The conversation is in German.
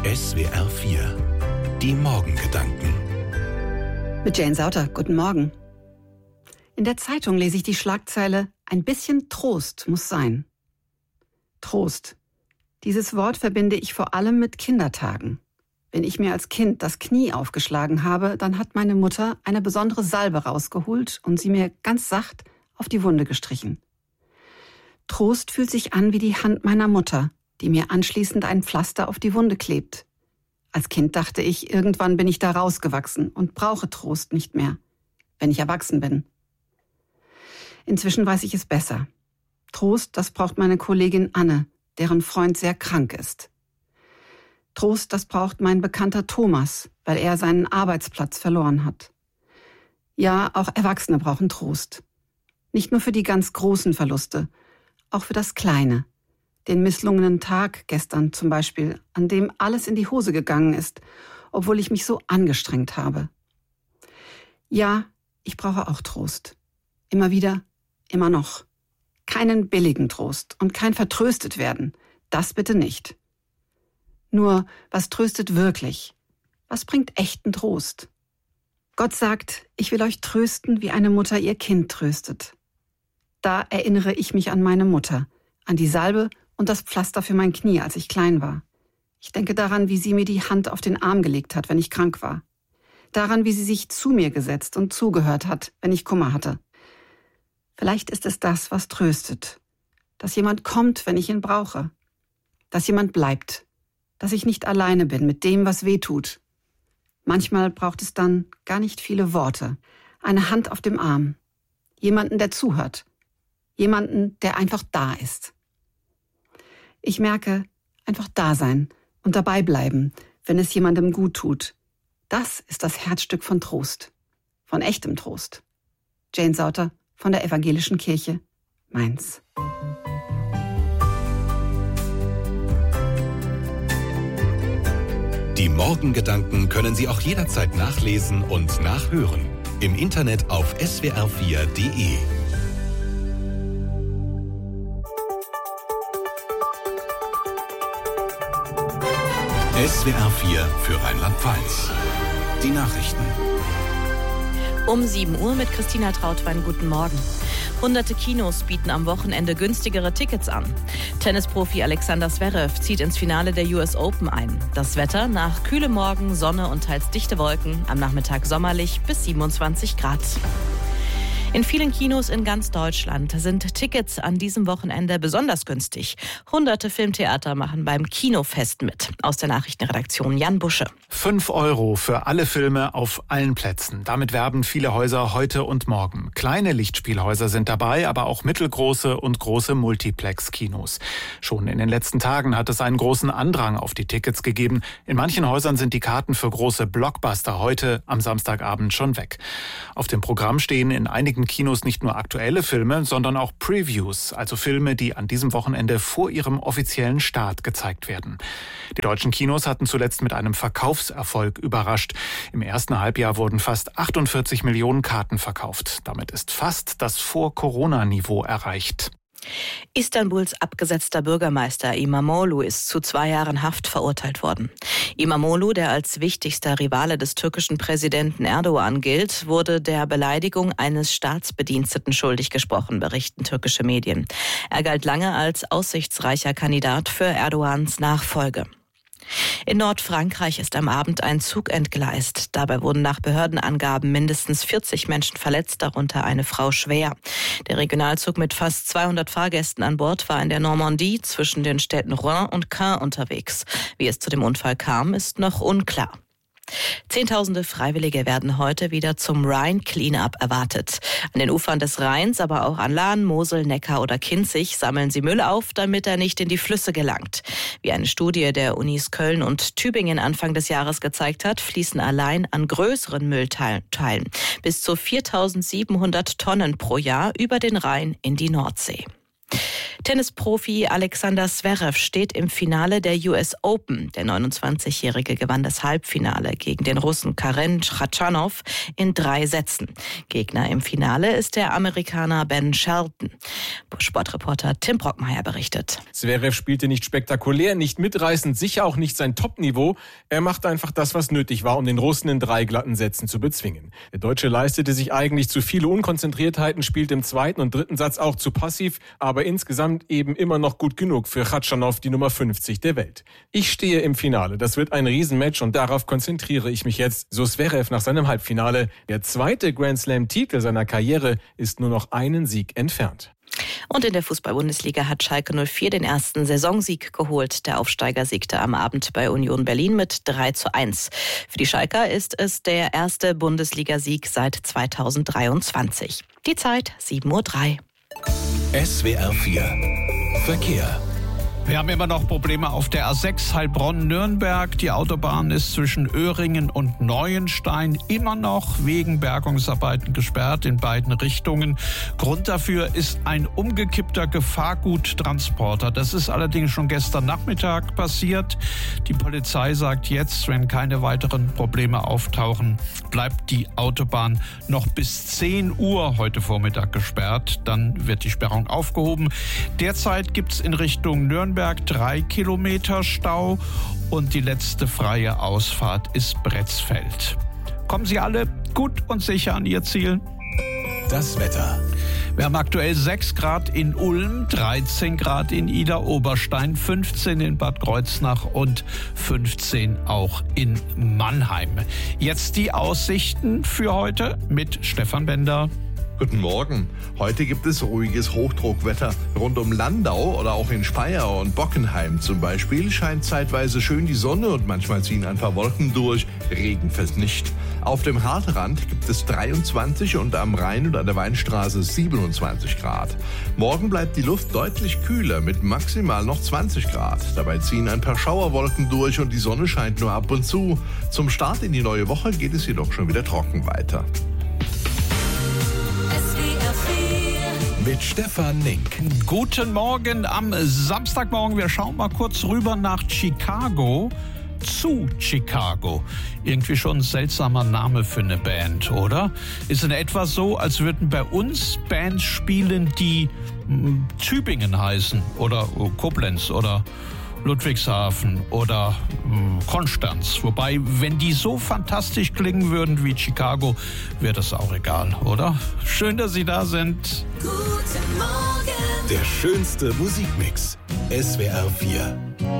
SWR 4. Die Morgengedanken. Mit Jane Sauter, guten Morgen. In der Zeitung lese ich die Schlagzeile: Ein bisschen Trost muss sein. Trost. Dieses Wort verbinde ich vor allem mit Kindertagen. Wenn ich mir als Kind das Knie aufgeschlagen habe, dann hat meine Mutter eine besondere Salbe rausgeholt und sie mir ganz sacht auf die Wunde gestrichen. Trost fühlt sich an wie die Hand meiner Mutter, die mir anschließend ein Pflaster auf die Wunde klebt. Als Kind dachte ich, irgendwann bin ich da rausgewachsen und brauche Trost nicht mehr, wenn ich erwachsen bin. Inzwischen weiß ich es besser. Trost, das braucht meine Kollegin Anne, deren Freund sehr krank ist. Trost, das braucht mein Bekannter Thomas, weil er seinen Arbeitsplatz verloren hat. Ja, auch Erwachsene brauchen Trost. Nicht nur für die ganz großen Verluste, auch für das Kleine. Den misslungenen Tag gestern zum Beispiel, an dem alles in die Hose gegangen ist, obwohl ich mich so angestrengt habe. Ja, ich brauche auch Trost. Immer wieder, immer noch. Keinen billigen Trost und kein vertröstet werden. Das bitte nicht. Nur, was tröstet wirklich? Was bringt echten Trost? Gott sagt, ich will euch trösten, wie eine Mutter ihr Kind tröstet. Da erinnere ich mich an meine Mutter, an die Salbe und das Pflaster für mein Knie, als ich klein war. Ich denke daran, wie sie mir die Hand auf den Arm gelegt hat, wenn ich krank war. Daran, wie sie sich zu mir gesetzt und zugehört hat, wenn ich Kummer hatte. Vielleicht ist es das, was tröstet. Dass jemand kommt, wenn ich ihn brauche. Dass jemand bleibt. Dass ich nicht alleine bin mit dem, was weh tut. Manchmal braucht es dann gar nicht viele Worte. Eine Hand auf dem Arm. Jemanden, der zuhört. Jemanden, der einfach da ist. Ich merke, einfach da sein und dabei bleiben, wenn es jemandem gut tut. Das ist das Herzstück von Trost. Von echtem Trost. Jane Sauter von der Evangelischen Kirche, Mainz. Die Morgengedanken können Sie auch jederzeit nachlesen und nachhören. Im Internet auf swr4.de. SWR 4 für Rheinland-Pfalz. Die Nachrichten. Um 7 Uhr mit Christina Trautwein. Guten Morgen. Hunderte Kinos bieten am Wochenende günstigere Tickets an. Tennisprofi Alexander Zverev zieht ins Finale der US Open ein. Das Wetter: nach kühlem Morgen, Sonne und teils dichte Wolken. Am Nachmittag sommerlich bis 27 Grad. In vielen Kinos in ganz Deutschland sind Tickets an diesem Wochenende besonders günstig. Hunderte Filmtheater machen beim Kinofest mit. Aus der Nachrichtenredaktion Jan Busche. 5 € für alle Filme auf allen Plätzen. Damit werben viele Häuser heute und morgen. Kleine Lichtspielhäuser sind dabei, aber auch mittelgroße und große Multiplex-Kinos. Schon in den letzten Tagen hat es einen großen Andrang auf die Tickets gegeben. In manchen Häusern sind die Karten für große Blockbuster heute am Samstagabend schon weg. Auf dem Programm stehen in einigen Kinos nicht nur aktuelle Filme, sondern auch Previews, also Filme, die an diesem Wochenende vor ihrem offiziellen Start gezeigt werden. Die deutschen Kinos hatten zuletzt mit einem Verkaufserfolg überrascht. Im ersten Halbjahr wurden fast 48 Millionen Karten verkauft. Damit ist fast das Vor-Corona-Niveau erreicht. Istanbuls abgesetzter Bürgermeister İmamoğlu ist zu 2 Jahren Haft verurteilt worden. İmamoğlu, der als wichtigster Rivale des türkischen Präsidenten Erdogan gilt, wurde der Beleidigung eines Staatsbediensteten schuldig gesprochen, berichten türkische Medien. Er galt lange als aussichtsreicher Kandidat für Erdogans Nachfolge. In Nordfrankreich ist am Abend ein Zug entgleist. Dabei wurden nach Behördenangaben mindestens 40 Menschen verletzt, darunter eine Frau schwer. Der Regionalzug mit fast 200 Fahrgästen an Bord war in der Normandie zwischen den Städten Rouen und Caen unterwegs. Wie es zu dem Unfall kam, ist noch unklar. Zehntausende Freiwillige werden heute wieder zum Rhein-Cleanup erwartet. An den Ufern des Rheins, aber auch an Lahn, Mosel, Neckar oder Kinzig sammeln sie Müll auf, damit er nicht in die Flüsse gelangt. Wie eine Studie der Unis Köln und Tübingen Anfang des Jahres gezeigt hat, fließen allein an größeren Müllteilen bis zu 4.700 Tonnen pro Jahr über den Rhein in die Nordsee. Tennisprofi Alexander Zverev steht im Finale der US Open. Der 29-Jährige gewann das Halbfinale gegen den Russen Karen Khachanov in 3 Sätzen. Gegner im Finale ist der Amerikaner Ben Shelton. Sportreporter Tim Brockmeier berichtet. Zverev spielte nicht spektakulär, nicht mitreißend, sicher auch nicht sein Topniveau. Er machte einfach das, was nötig war, um den Russen in 3 glatten Sätzen zu bezwingen. Der Deutsche leistete sich eigentlich zu viele Unkonzentriertheiten, spielte im 2. und 3. Satz auch zu passiv, aber insgesamt eben immer noch gut genug für Khachanov, die Nummer 50 der Welt. Ich stehe im Finale, das wird ein Riesenmatch und darauf konzentriere ich mich jetzt, so Zverev nach seinem Halbfinale. Der 2. Grand Slam-Titel seiner Karriere ist nur noch einen Sieg entfernt. Und in der Fußball-Bundesliga hat Schalke 04 den ersten Saisonsieg geholt. Der Aufsteiger siegte am Abend bei Union Berlin mit 3:1. Für die Schalker ist es der erste Bundesligasieg seit 2023. Die Zeit 7:03 Uhr. SWR 4 Verkehr. Wir haben immer noch Probleme auf der A6 Heilbronn-Nürnberg. Die Autobahn ist zwischen Öhringen und Neuenstein immer noch wegen Bergungsarbeiten gesperrt in beiden Richtungen. Grund dafür ist ein umgekippter Gefahrguttransporter. Das ist allerdings schon gestern Nachmittag passiert. Die Polizei sagt jetzt, wenn keine weiteren Probleme auftauchen, bleibt die Autobahn noch bis 10 Uhr heute Vormittag gesperrt. Dann wird die Sperrung aufgehoben. Derzeit gibt es in Richtung Nürnberg 3 Kilometer Stau und die letzte freie Ausfahrt ist Bretzfeld. Kommen Sie alle gut und sicher an Ihr Ziel. Das Wetter. Wir haben aktuell 6 Grad in Ulm, 13 Grad in Idar-Oberstein, 15 in Bad Kreuznach und 15 auch in Mannheim. Jetzt die Aussichten für heute mit Stefan Bender. Guten Morgen. Heute gibt es ruhiges Hochdruckwetter. Rund um Landau oder auch in Speyer und Bockenheim zum Beispiel scheint zeitweise schön die Sonne und manchmal ziehen ein paar Wolken durch. Regen fällt nicht. Auf dem Hartrand gibt es 23 und am Rhein und an der Weinstraße 27 Grad. Morgen bleibt die Luft deutlich kühler mit maximal noch 20 Grad. Dabei ziehen ein paar Schauerwolken durch und die Sonne scheint nur ab und zu. Zum Start in die neue Woche geht es jedoch schon wieder trocken weiter. Mit Stefan Nink. Guten Morgen am Samstagmorgen. Wir schauen mal kurz rüber nach Chicago. Zu Chicago. Irgendwie schon ein seltsamer Name für eine Band, oder? Ist in etwa so, als würden bei uns Bands spielen, die Tübingen heißen oder Koblenz oder Ludwigshafen oder Konstanz. Wobei, wenn die so fantastisch klingen würden wie Chicago, wäre das auch egal, oder? Schön, dass Sie da sind. Guten Morgen. Der schönste Musikmix. SWR 4.